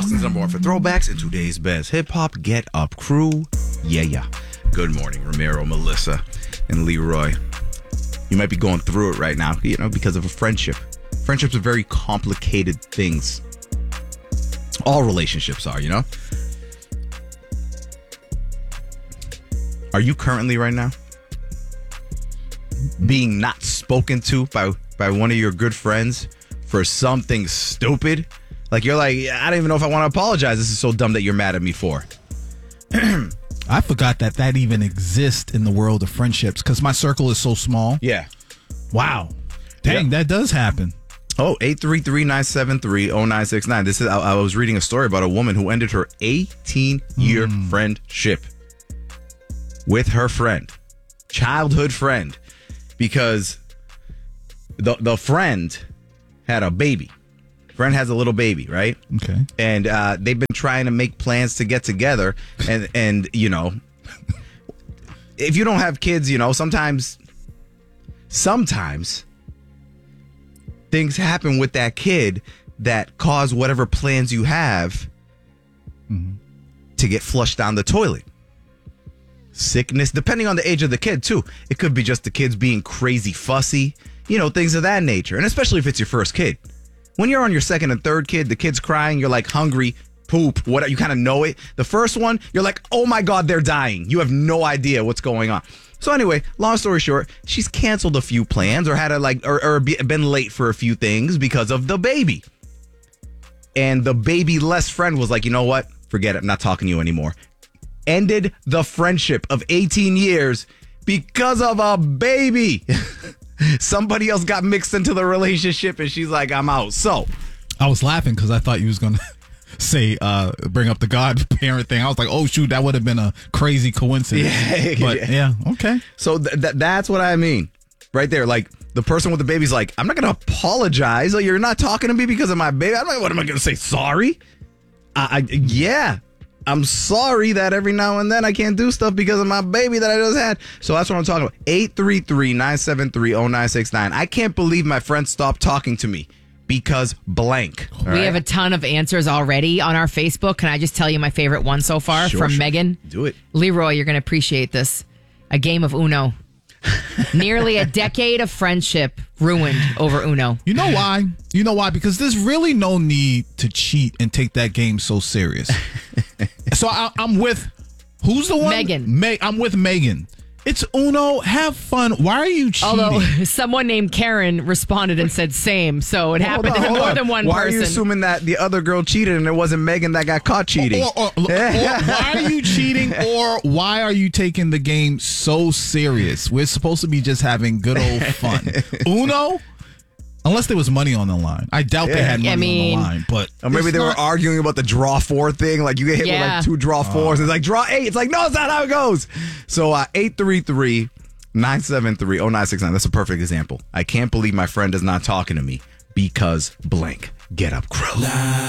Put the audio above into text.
Austin's number one for throwbacks and today's best hip-hop get up crew. Yeah. Good morning, Ramiro, Melissa, and Leroy. You might be going through it right now, because of a friendship. Friendships are very complicated things. All relationships are, Are you currently right now being not spoken to by one of your good friends for something stupid? Like, you're like, I don't even know if I want to apologize. This is so dumb that you're mad at me for. I forgot that even exists in the world of friendships because my circle is so small. Yeah. Wow. Dang, That does happen. Oh, 833-973-0969. This is, I was reading a story about a woman who ended her 18-year friendship with her childhood friend, because the friend had a baby. Friend has a little baby, right? Okay. And they've been trying to make plans to get together, and if you don't have kids, sometimes things happen with that kid that cause whatever plans you have to get flushed down the toilet. Sickness, depending on the age of the kid, too. It could be just the kids being crazy fussy, things of that nature. And especially if it's your first kid. When you're on your second and third kid, the kid's crying, you're like hungry, poop, what, you kind of know it. The first one, you're like, oh my God, they're dying. You have no idea what's going on. So anyway, long story short, she's canceled a few plans or had been late for a few things because of the baby. And the baby-less friend was like, you know what? Forget it. I'm not talking to you anymore. Ended the friendship of 18 years because of a baby. Somebody else got mixed into the relationship and she's like, I'm out. So I was laughing because I thought you was going to say, bring up the godparent thing. I was like, oh, shoot, that would have been a crazy coincidence. Yeah, but okay. So that's what I mean right there. Like, the person with the baby's like, I'm not going to apologize. Like, you're not talking to me because of my baby. What am I going to say? Sorry? I'm sorry that every now and then I can't do stuff because of my baby that I just had. So that's what I'm talking about. 833-973-0969. I can't believe my friend stopped talking to me because blank. We have a ton of answers already on our Facebook. Can I just tell you my favorite one so far from Megan? Do it. Leroy, you're going to appreciate this. A game of Uno. Nearly a decade of friendship ruined over Uno. You know why? Because there's really no need to cheat and take that game so serious. So I'm with, who's the one? Megan. I'm with Megan. It's Uno. Have fun. Why are you cheating? Although someone named Karen responded and said same, so it happened to more than one person. Why are you assuming that the other girl cheated and it wasn't Megan that got caught cheating? Or why are you cheating, or why are you taking the game so serious? We're supposed to be just having good old fun. Uno? Unless there was money on the line. I doubt they had money on the line. But or maybe they were arguing about the draw 4 thing. Like, you get hit with like 2 draw 4s. It's like draw 8. It's like, no, it's not how it goes. So 833-973-0969. That's a perfect example. I can't believe my friend is not talking to me because blank. Get up, crew.